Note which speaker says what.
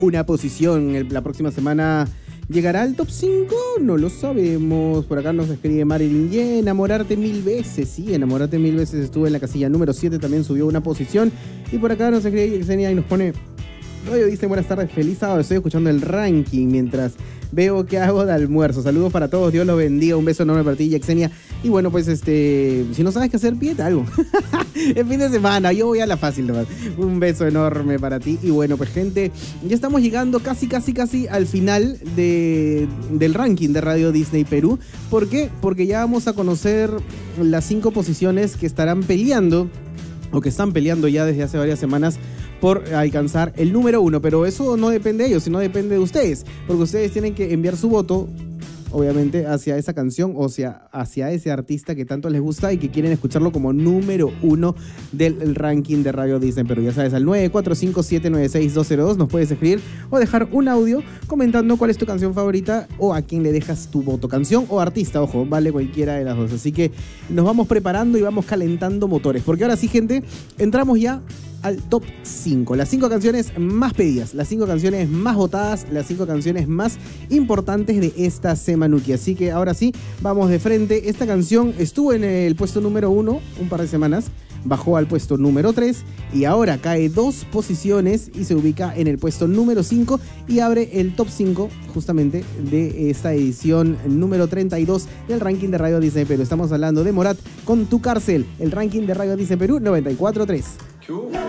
Speaker 1: una posición. La próxima semana llegará al top 5, no lo sabemos. Por acá nos escribe Marilyn Ye, Enamorarte Mil Veces. Sí, Enamorarte Mil Veces estuvo en la casilla número 7, también subió una posición. Y por acá nos escribe Yesenia y nos pone: Radio dice, buenas tardes, feliz sábado, estoy escuchando el ranking mientras veo qué hago de almuerzo. Saludos para todos, Dios los bendiga, un beso enorme para ti, Yesenia. Y bueno, pues si no sabes qué hacer, pídete algo. El fin de semana, yo voy a la fácil nomás. Un beso enorme para ti. Y bueno, pues gente, ya estamos llegando casi al final del ranking de Radio Disney Perú. ¿Por qué? Porque ya vamos a conocer las 5 posiciones que estarán peleando, o que están peleando ya desde hace varias semanas, por alcanzar el número 1, pero eso no depende de ellos, sino depende de ustedes, porque ustedes tienen que enviar su voto, obviamente, hacia esa canción o hacia ese artista que tanto les gusta y que quieren escucharlo como número 1 del ranking de Radio Disney. Pero ya sabes, al 945796202 nos puedes escribir o dejar un audio comentando cuál es tu canción favorita o a quién le dejas tu voto. Canción o artista, ojo, vale cualquiera de las dos. Así que nos vamos preparando y vamos calentando motores, porque ahora sí, gente, entramos ya al top 5, las 5 canciones más pedidas, las 5 canciones más votadas, las 5 canciones más importantes de esta semanuki. Así que ahora sí, vamos de frente. Esta canción estuvo en el puesto número 1 un par de semanas, bajó al puesto número 3 y ahora cae 2 posiciones y se ubica en el puesto número 5 y abre el top 5 justamente de esta edición número 32 del ranking de Radio Disney Perú. Estamos hablando de Morat con Tu Cárcel, el ranking de Radio Disney Perú 94.3.